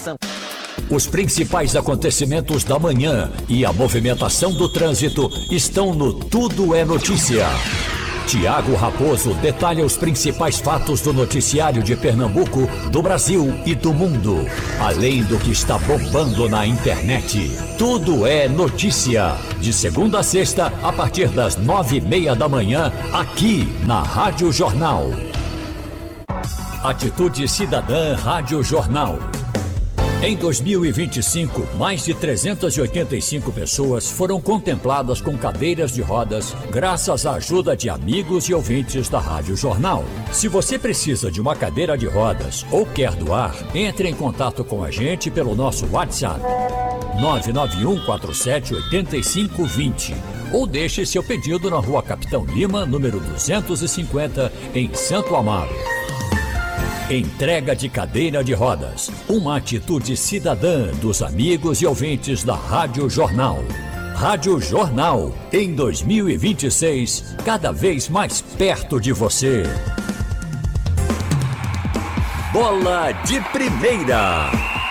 informação. Os principais acontecimentos da manhã e a movimentação do trânsito estão no Tudo é Notícia. Tiago Raposo detalha os principais fatos do noticiário de Pernambuco, do Brasil e do mundo, além do que está bombando na internet. Tudo é Notícia, de segunda a sexta, a partir das 9:30 da manhã, aqui na Rádio Jornal. Atitude Cidadã Rádio Jornal. Em 2025, mais de 385 pessoas foram contempladas com cadeiras de rodas graças à ajuda de amigos e ouvintes da Rádio Jornal. Se você precisa de uma cadeira de rodas ou quer doar, entre em contato com a gente pelo nosso WhatsApp 991478520 ou deixe seu pedido na Rua Capitão Lima, número 250, em Santo Amaro. Entrega de cadeira de rodas, uma atitude cidadã dos amigos e ouvintes da Rádio Jornal. Rádio Jornal, em 2026, cada vez mais perto de você. Bola de Primeira.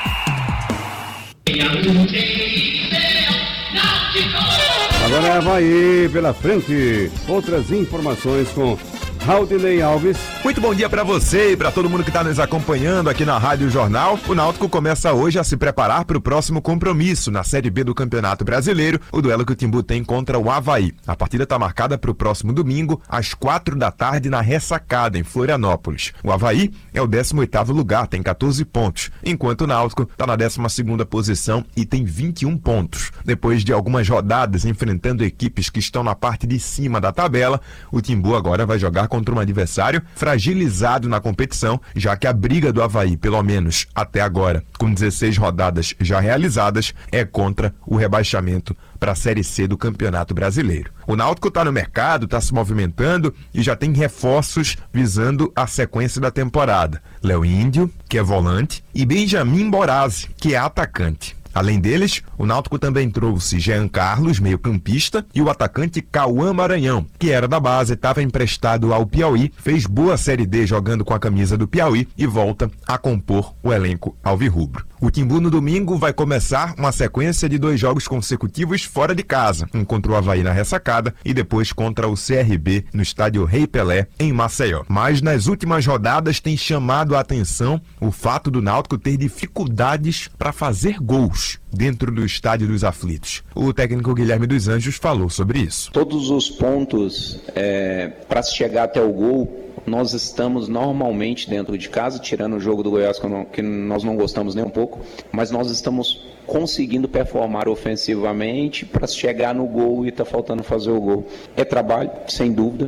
Agora é Avaí pela frente. Outras informações com Raudinei Alves. Muito bom dia para você e para todo mundo que está nos acompanhando aqui na Rádio Jornal. O Náutico começa hoje a se preparar para o próximo compromisso na Série B do Campeonato Brasileiro, o duelo que o Timbu tem contra o Avaí. A partida está marcada para o próximo domingo, às 4h na Ressacada, em Florianópolis. O Avaí é o 18º lugar, tem 14 pontos, enquanto o Náutico está na 12ª posição e tem 21 pontos. Depois de algumas rodadas enfrentando equipes que estão na parte de cima da tabela, o Timbu agora vai jogar contra um adversário fragilizado na competição, já que a briga do Avaí, pelo menos até agora, com 16 rodadas já realizadas, é contra o rebaixamento para a Série C do Campeonato Brasileiro. O Náutico está no mercado, está se movimentando e já tem reforços visando a sequência da temporada. Léo Índio, que é volante, e Benjamin Borazzi, que é atacante. Além deles, o Náutico também trouxe Jean Carlos, meio-campista, e o atacante Cauã Maranhão, que era da base, estava emprestado ao Piauí, fez boa Série D jogando com a camisa do Piauí e volta a compor o elenco alvirrubro. O Timbu no domingo vai começar uma sequência de 2 jogos consecutivos fora de casa, um contra o Avaí na Ressacada e depois contra o CRB no estádio Rei Pelé, em Maceió. Mas nas últimas rodadas tem chamado a atenção o fato do Náutico ter dificuldades para fazer gols dentro do Estádio dos Aflitos. O técnico Guilherme dos Anjos falou sobre isso. Todos os pontos para se chegar até o gol, nós estamos normalmente dentro de casa, tirando o jogo do Goiás que nós não gostamos nem um pouco, mas nós estamos conseguindo performar ofensivamente para chegar no gol e está faltando fazer o gol. É trabalho, sem dúvida.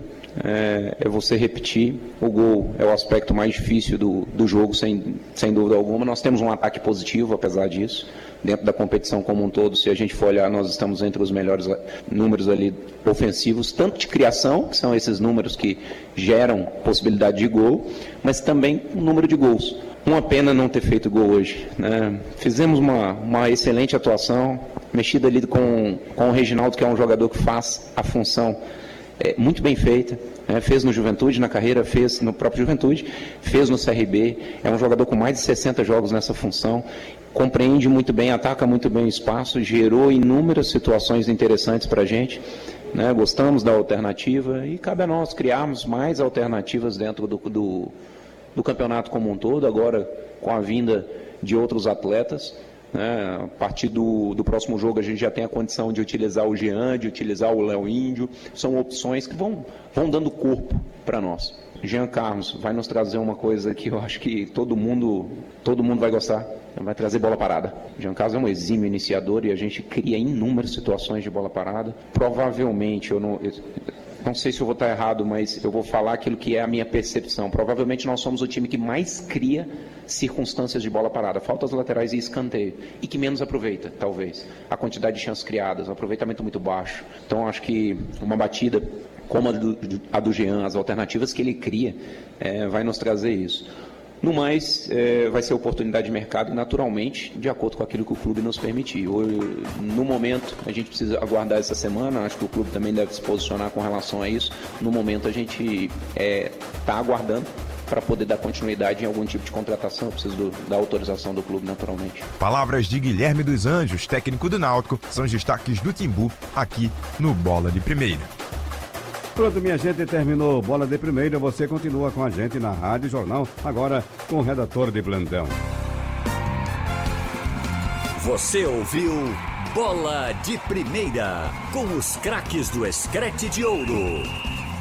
É você repetir. O gol é o aspecto mais difícil do jogo, sem dúvida alguma. Nós temos um ataque positivo, apesar disso. Dentro da competição como um todo, se a gente for olhar, nós estamos entre os melhores números ali ofensivos, tanto de criação, que são esses números que geram possibilidade de gol, mas também o número de gols. Uma pena não ter feito gol hoje, né? Fizemos uma excelente atuação, mexida ali com o Reginaldo, que é um jogador que faz a função muito bem feita, fez no Juventude, na carreira, fez no próprio Juventude, fez no CRB, é um jogador com mais de 60 jogos nessa função, compreende muito bem, ataca muito bem o espaço, gerou inúmeras situações interessantes para a gente, né? Gostamos da alternativa e cabe a nós criarmos mais alternativas dentro do campeonato como um todo, agora com a vinda de outros atletas. A partir do próximo jogo a gente já tem a condição de utilizar o Jean, de utilizar o Léo Índio. São opções que vão dando corpo para nós. Jean Carlos vai nos trazer uma coisa que eu acho que todo mundo vai gostar. Vai trazer bola parada. Jean Carlos é um exímio iniciador e a gente cria inúmeras situações de bola parada. Provavelmente, eu não sei se eu vou estar errado, mas eu vou falar aquilo que é a minha percepção. Provavelmente nós somos o time que mais cria circunstâncias de bola parada, faltas laterais e escanteio, e que menos aproveita, talvez. A quantidade de chances criadas, um aproveitamento muito baixo. Então, acho que uma batida como a do Jean, as alternativas que ele cria, vai nos trazer isso. No mais, vai ser oportunidade de mercado, naturalmente, de acordo com aquilo que o clube nos permitir. No momento, a gente precisa aguardar essa semana, acho que o clube também deve se posicionar com relação a isso. No momento, a gente está aguardando para poder dar continuidade em algum tipo de contratação. Eu preciso da autorização do clube, naturalmente. Palavras de Guilherme dos Anjos, técnico do Náutico, são os destaques do Timbu aqui no Bola de Primeira. Pronto, minha gente, terminou Bola de Primeira. Você continua com a gente na Rádio Jornal, agora com o redator de plantão. Você ouviu Bola de Primeira, com os craques do Escrete de Ouro.